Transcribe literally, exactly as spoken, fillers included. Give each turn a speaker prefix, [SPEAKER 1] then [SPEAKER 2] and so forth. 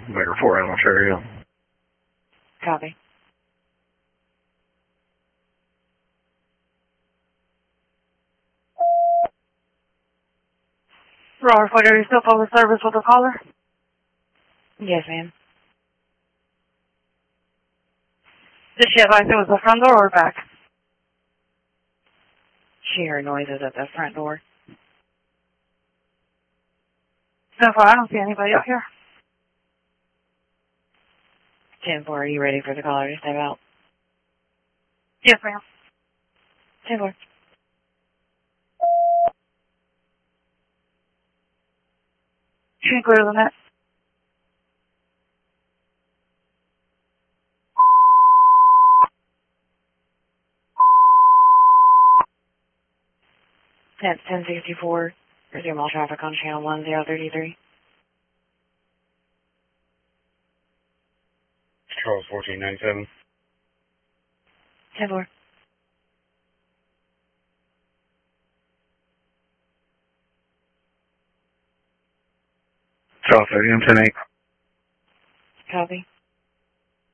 [SPEAKER 1] Vicar four, Island Cherry.
[SPEAKER 2] Copy.
[SPEAKER 3] Robert Ford, are you still public service with the caller?
[SPEAKER 2] Yes, ma'am.
[SPEAKER 3] Did she advise it was the front door or back?
[SPEAKER 2] She heard noises at the front door.
[SPEAKER 3] So far, I don't see anybody up here.
[SPEAKER 2] ten four, are you ready for the caller to step out?
[SPEAKER 3] Yes, ma'am.
[SPEAKER 2] ten four.
[SPEAKER 3] She can clear the net.
[SPEAKER 2] ten sixty-four, resume all traffic on channel one zero three three.
[SPEAKER 1] Charles fourteen ninety-seven.
[SPEAKER 2] ten four.
[SPEAKER 1] Charles thirty, ten eight.
[SPEAKER 2] Copy.